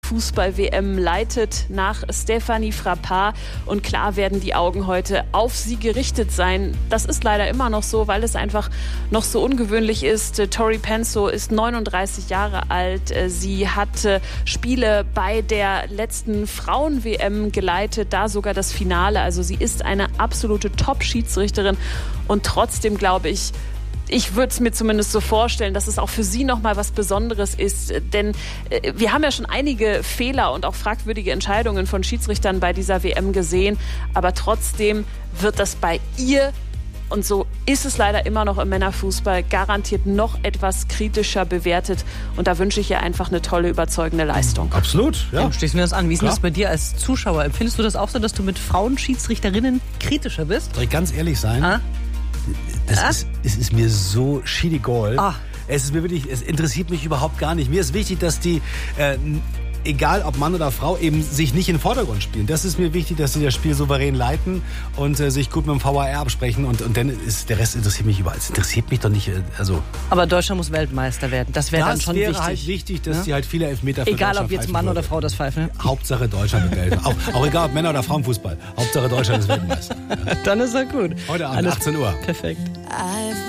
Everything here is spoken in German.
Männerfußball-WM leitet nach Stéphanie Frappart. Und klar werden die Augen heute auf sie gerichtet sein. Das ist leider immer noch so, weil es einfach noch so ungewöhnlich ist. Tori Penso ist 39 Jahre alt. Sie hat Spiele bei der letzten Frauen-WM geleitet, da sogar das Finale. Also sie ist eine absolute Top-Schiedsrichterin. Und trotzdem glaube ich würde es mir zumindest so vorstellen, dass es auch für sie nochmal was Besonderes ist. Denn wir haben ja schon einige Fehler und auch fragwürdige Entscheidungen von Schiedsrichtern bei dieser WM gesehen. Aber trotzdem wird das bei ihr, und so ist es leider immer noch im Männerfußball, garantiert noch etwas kritischer bewertet. Und da wünsche ich ihr einfach eine tolle, überzeugende Leistung. Absolut, ja. Dann schließen wir das an. Wie ist das bei dir als Zuschauer? Empfindest du das auch so, dass du mit Frauenschiedsrichterinnen kritischer bist? Soll ich ganz ehrlich sein? Es ist mir so schiedegal. Es interessiert mich überhaupt gar nicht. Mir ist wichtig, dass die, egal ob Mann oder Frau, eben sich nicht in den Vordergrund spielen. Das ist mir wichtig, dass sie das Spiel souverän leiten und sich gut mit dem VAR absprechen. Und dann ist der Rest interessiert mich überall. Es interessiert mich doch nicht. Aber Deutschland muss Weltmeister werden. Das wäre dann schon wichtig. Das wäre halt wichtig, dass die halt viele Elfmeter für egal, Deutschland ob jetzt Mann oder Frau das pfeifen. Ne? Hauptsache Deutschland wird Weltmeister. Auch egal, ob Männer oder Frauenfußball. Hauptsache Deutschland ist Weltmeister. Dann ist er gut. Heute Abend, 18 Uhr. Perfekt.